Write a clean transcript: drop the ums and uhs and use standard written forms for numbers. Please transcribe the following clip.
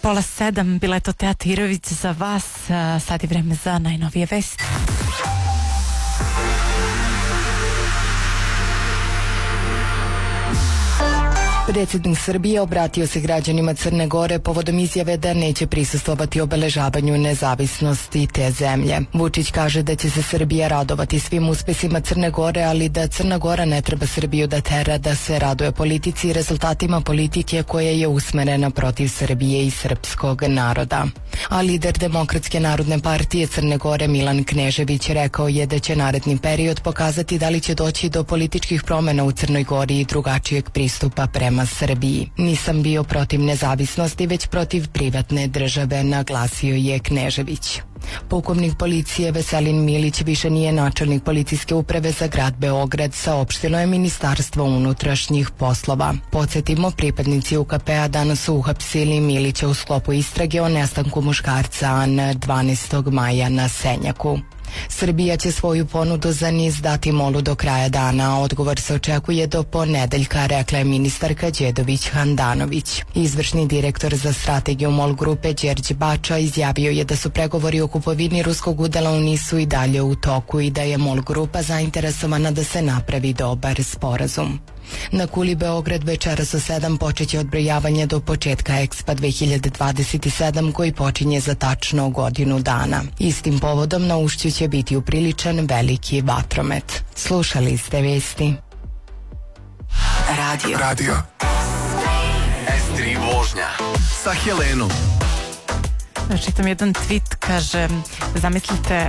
6:30, bila je to Teja Tirović za vas. Sad je vreme za najnovije vesti. Predsjednik Srbije obratio se građanima Crne Gore povodom izjave da neće prisustvovati obeležavanju nezavisnosti te zemlje. Vučić kaže da će se Srbija radovati svim uspesima Crne Gore, ali da Crna Gora ne treba Srbiju da tera da se raduje politici i rezultatima politike koja je usmerena protiv Srbije i srpskog naroda. A lider Demokratske narodne partije Crne Gore Milan Knežević rekao je da će naredni period pokazati da li će doći do političkih promjena u Crnoj Gori i drugačijeg pristupa prema Srbiji. Nisam bio protiv nezavisnosti, već protiv privatne države, naglasio je Knežević. Pukovnik policije Veselin Milić više nije načelnik policijske uprave za grad Beograd, saopštilo je Ministarstvo unutrašnjih poslova. Podsjetimo, pripadnici UKP-a danas su uhapsili Milića u sklopu istrage o nestanku muškarca Ana 12. maja na Senjaku. Srbija će svoju ponudu za NIS dati MOL-u do kraja dana, a odgovor se očekuje do ponedeljka, rekla je ministarka Đedović Handanović. Izvršni direktor za strategiju MOL grupe Đerđ Bača izjavio je da su pregovori o kupovini ruskog udela u NIS-u i dalje u toku i da je MOL grupa zainteresovana da se napravi dobar sporazum. Na kuli Beograd večeras u 7 počeće odbrojavanje do početka Expa 2027 koji počinje za tačno godinu dana. Istim povodom na Ušću će biti upriličan veliki vatromet. Slušali ste vesti. Radio. S3 vožnja sa Helenom. Čitam jedan tweet, kaže, zamislite